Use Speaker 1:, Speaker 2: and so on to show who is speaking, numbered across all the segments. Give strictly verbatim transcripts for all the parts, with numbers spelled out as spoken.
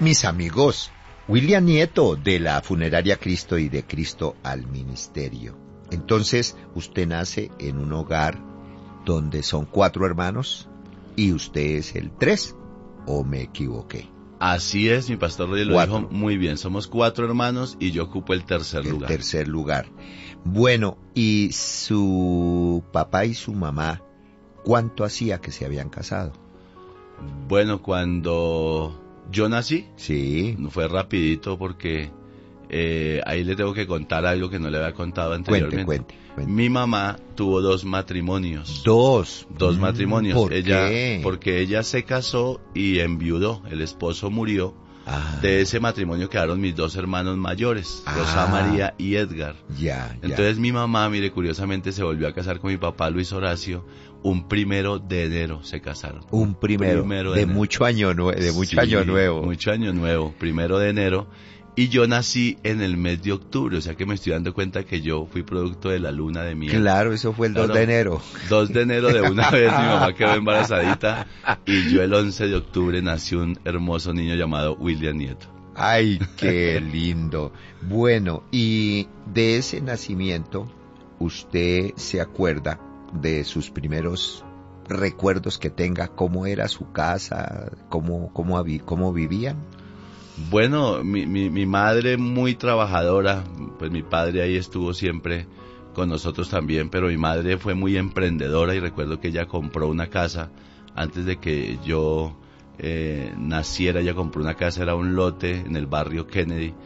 Speaker 1: mis amigos. William Nieto, de la Funeraria Cristo y de Cristo al Ministerio. Entonces, usted nace en un hogar donde son cuatro hermanos y usted es el tres, ¿o me equivoqué?
Speaker 2: Así es, mi pastor Reyes lo dijo muy bien. Somos cuatro hermanos y yo ocupo el tercer lugar.
Speaker 1: El tercer lugar. Bueno, ¿y su papá y su mamá cuánto hacía que se habían casado?
Speaker 2: Bueno, cuando yo nací,
Speaker 1: sí,
Speaker 2: fue rapidito porque eh, ahí le tengo que contar algo que no le había contado anteriormente.
Speaker 1: Cuente, cuente, cuente.
Speaker 2: Mi mamá tuvo dos matrimonios.
Speaker 1: Dos.
Speaker 2: Dos mm, matrimonios.
Speaker 1: ¿Por
Speaker 2: ella,
Speaker 1: qué?
Speaker 2: Porque ella se casó y enviudó. El esposo murió. Ah. De ese matrimonio quedaron mis dos hermanos mayores, ah. Rosa María y Edgar.
Speaker 1: Ya,
Speaker 2: Entonces
Speaker 1: ya.
Speaker 2: mi mamá, mire, curiosamente se volvió a casar con mi papá Luis Horacio. Un primero de enero se casaron.
Speaker 1: Un primero, primero de, de mucho año nuevo, de mucho sí, año nuevo.
Speaker 2: Mucho año nuevo, primero de enero. Y yo nací en el mes de octubre, o sea que me estoy dando cuenta que yo fui producto de la luna de miel.
Speaker 1: Claro, eso fue el claro, dos de enero.
Speaker 2: dos de enero de una vez mi mamá quedó embarazadita y yo el once de octubre nació un hermoso niño llamado William Nieto.
Speaker 1: Ay, qué lindo. Bueno, y de ese nacimiento, ¿usted se acuerda de sus primeros recuerdos que tenga? ¿Cómo era su casa? ¿Cómo, cómo, cómo vivían?
Speaker 2: Bueno, mi, mi, mi madre muy trabajadora, pues mi padre ahí estuvo siempre con nosotros también, pero mi madre fue muy emprendedora y recuerdo que ella compró una casa antes de que yo eh, naciera. Ella compró una casa, era un lote en el barrio Kennedy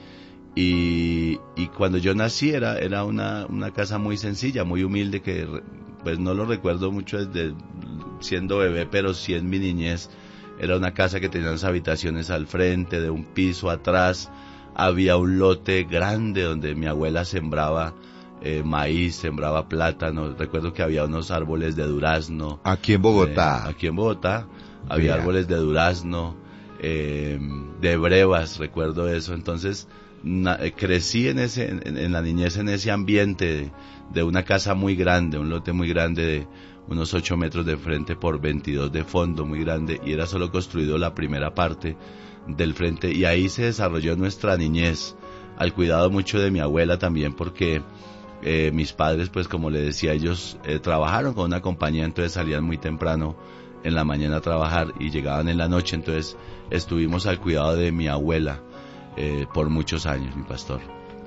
Speaker 2: y, y cuando yo nací era, era una, una casa muy sencilla, muy humilde que pues no lo recuerdo mucho desde siendo bebé, pero sí en mi niñez. Era una casa que tenía unas habitaciones al frente, de un piso atrás, había un lote grande donde mi abuela sembraba eh, maíz, sembraba plátano, recuerdo que había unos árboles de durazno.
Speaker 1: Aquí en Bogotá.
Speaker 2: Eh, aquí en Bogotá había Vea. árboles de durazno, eh, de brevas, recuerdo eso. Entonces na, eh, crecí en ese, en, en la niñez en ese ambiente de, de una casa muy grande, un lote muy grande de unos ocho metros de frente por veintidós de fondo, muy grande, y era solo construido la primera parte del frente, y ahí se desarrolló nuestra niñez, al cuidado mucho de mi abuela también, porque eh, mis padres, pues como le decía, ellos eh, trabajaron con una compañía, entonces salían muy temprano en la mañana a trabajar y llegaban en la noche, entonces estuvimos al cuidado de mi abuela eh, por muchos años, mi pastor.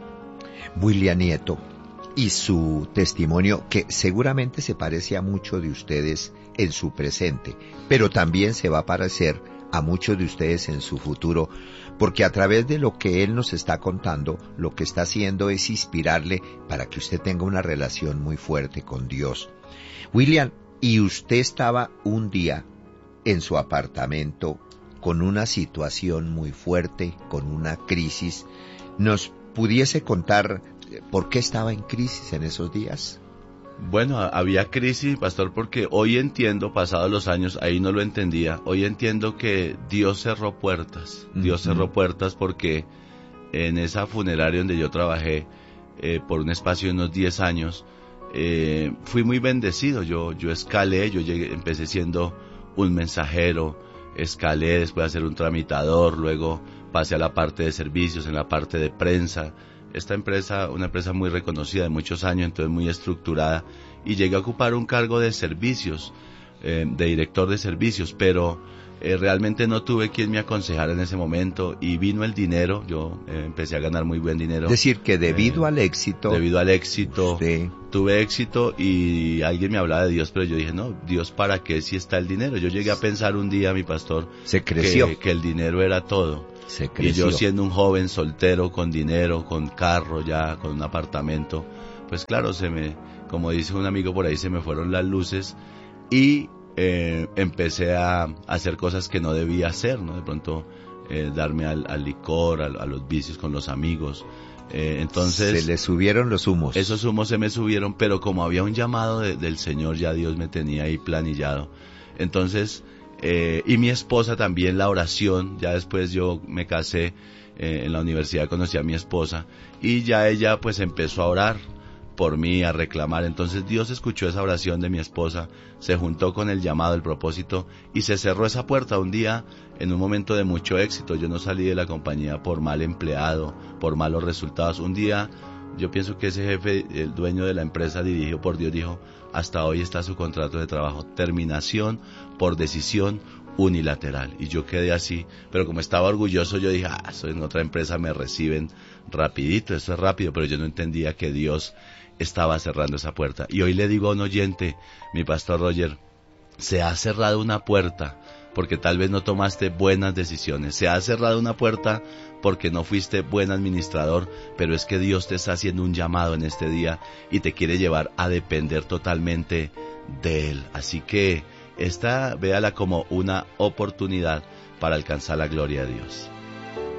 Speaker 1: William Nieto, y su testimonio, que seguramente se parece a mucho de ustedes en su presente, pero también se va a parecer a muchos de ustedes en su futuro, porque a través de lo que él nos está contando, lo que está haciendo es inspirarle para que usted tenga una relación muy fuerte con Dios. William, y usted estaba un día en su apartamento con una situación muy fuerte, con una crisis. ¿Nos pudiese contar por qué estaba en crisis en esos días?
Speaker 2: Bueno, había crisis, pastor, porque hoy entiendo, pasados los años, ahí no lo entendía, hoy entiendo que Dios cerró puertas, Dios uh-huh. cerró puertas porque en esa funeraria donde yo trabajé eh, por un espacio de unos diez años, eh, fui muy bendecido, yo, yo escalé, yo llegué, empecé siendo un mensajero, escalé después a ser un tramitador, luego pasé a la parte de servicios, en la parte de prensa. Esta empresa, una empresa muy reconocida de muchos años, entonces muy estructurada, y llegué a ocupar un cargo de servicios, eh, de director de servicios, pero eh, realmente no tuve quien me aconsejara en ese momento, y vino el dinero, yo eh, empecé a ganar muy buen dinero.
Speaker 1: Es decir, que debido eh, al éxito...
Speaker 2: Debido al éxito,
Speaker 1: usted...
Speaker 2: tuve éxito, y alguien me hablaba de Dios, pero yo dije, no, Dios, ¿para qué si está el dinero? Yo llegué a pensar un día, mi pastor,
Speaker 1: se creció.
Speaker 2: Que, que el dinero era todo.
Speaker 1: Se
Speaker 2: y yo siendo un joven soltero, con dinero, con carro ya, con un apartamento, pues claro, se me, como dice un amigo por ahí, se me fueron las luces y eh, empecé a, a hacer cosas que no debía hacer, ¿no? De pronto eh, darme al, al licor, a, a los vicios con los amigos. Eh, entonces
Speaker 1: se le subieron los humos.
Speaker 2: Esos humos se me subieron, pero como había un llamado de, del Señor, ya Dios me tenía ahí planillado. Entonces... Eh, y mi esposa también, la oración, ya después yo me casé, eh, en la universidad conocí a mi esposa, y ya ella pues empezó a orar por mí, a reclamar. Entonces Dios escuchó esa oración de mi esposa, se juntó con el llamado, el propósito, y se cerró esa puerta. Un día, en un momento de mucho éxito, yo no salí de la compañía por mal empleado, por malos resultados. Un día, yo pienso que ese jefe, el dueño de la empresa dirigido por Dios, dijo: hasta hoy está su contrato de trabajo, terminación por decisión unilateral. Y yo quedé así, pero como estaba orgulloso, yo dije: ah, eso en otra empresa me reciben rapidito, esto es rápido. Pero yo no entendía que Dios estaba cerrando esa puerta. Y hoy le digo a un oyente, mi pastor Roger, se ha cerrado una puerta porque tal vez no tomaste buenas decisiones, se ha cerrado una puerta porque no fuiste buen administrador, pero es que Dios te está haciendo un llamado en este día y te quiere llevar a depender totalmente de Él. Así que esta, véala como una oportunidad para alcanzar la gloria de Dios.